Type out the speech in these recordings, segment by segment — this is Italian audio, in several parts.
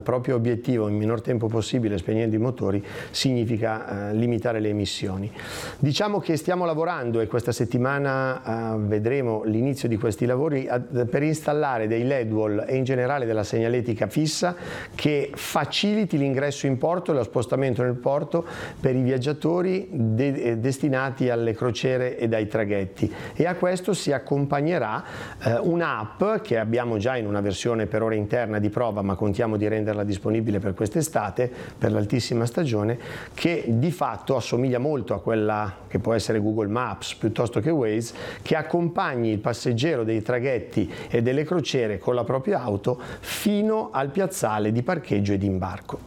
proprio obiettivo in minor tempo possibile spegnendo i motori significa limitare le emissioni. Diciamo che stiamo lavorando e questa settimana vedremo l'inizio di questi lavori per installare dei LED wall e in generale della segnaletica fissa che faciliti l'ingresso in porto e lo spostamento nel porto per i viaggiatori destinati alle crociere e ai traghetti, e a questo si accompagnerà un'app che abbiamo già in una versione per ora interna di prova, ma contiamo di renderla disponibile per quest'estate, per l'altissima stagione, che di fatto assomiglia molto a quella che può essere Google Maps piuttosto che Waze, che accompagni il passeggero dei traghetti e delle crociere con la propria auto fino al piazzale di parcheggio e di imbarco.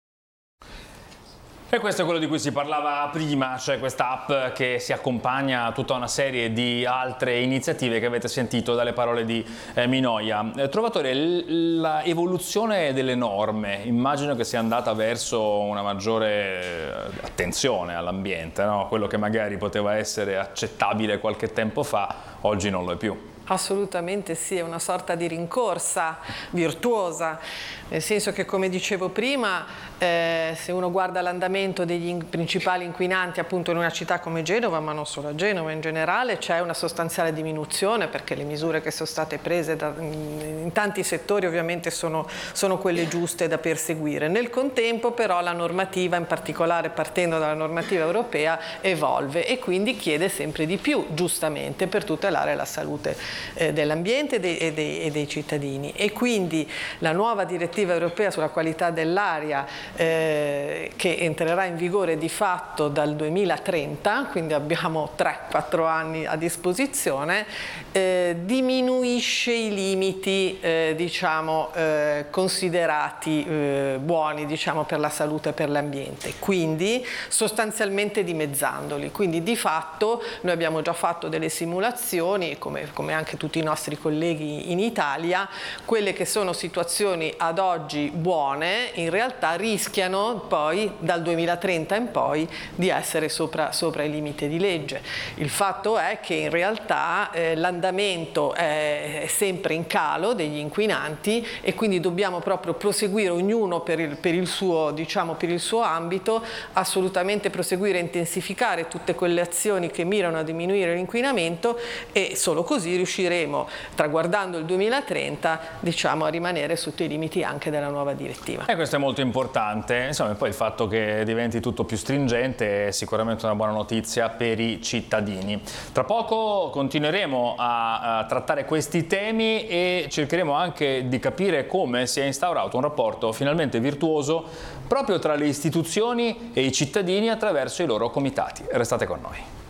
E questo è quello di cui si parlava prima, cioè questa app che si accompagna a tutta una serie di altre iniziative che avete sentito dalle parole di Minoia. Trovatore, l'evoluzione delle norme, immagino che sia andata verso una maggiore attenzione all'ambiente, no? Quello che magari poteva essere accettabile qualche tempo fa, oggi non lo è più. Assolutamente sì, è una sorta di rincorsa virtuosa, nel senso che, come dicevo prima, se uno guarda l'andamento degli principali inquinanti appunto in una città come Genova, ma non solo a Genova, in generale c'è una sostanziale diminuzione, perché le misure che sono state prese in tanti settori ovviamente sono quelle giuste da perseguire. Nel contempo però la normativa, in particolare partendo dalla normativa europea, evolve e quindi chiede sempre di più, giustamente, per tutelare la salute dell'ambiente e dei cittadini, e quindi la nuova direttiva europea sulla qualità dell'aria che entrerà in vigore di fatto dal 2030, quindi abbiamo 3-4 anni a disposizione, diminuisce i limiti diciamo considerati buoni, diciamo, per la salute e per l'ambiente, quindi sostanzialmente dimezzandoli. Quindi di fatto noi abbiamo già fatto delle simulazioni, come anche tutti i nostri colleghi in Italia. Quelle che sono situazioni ad oggi buone in realtà rischiano poi dal 2030 in poi di essere sopra il limite di legge. Il fatto è che in realtà l'andamento è sempre in calo degli inquinanti e quindi dobbiamo proprio proseguire ognuno per il suo, diciamo, per il suo ambito, assolutamente proseguire e intensificare tutte quelle azioni che mirano a diminuire l'inquinamento, e solo così riusciremo, traguardando il 2030, diciamo, a rimanere sotto i limiti anche della nuova direttiva. E questo è molto importante, insomma, poi il fatto che diventi tutto più stringente è sicuramente una buona notizia per i cittadini. Tra poco continueremo a trattare questi temi e cercheremo anche di capire come si è instaurato un rapporto finalmente virtuoso proprio tra le istituzioni e i cittadini attraverso i loro comitati. Restate con noi.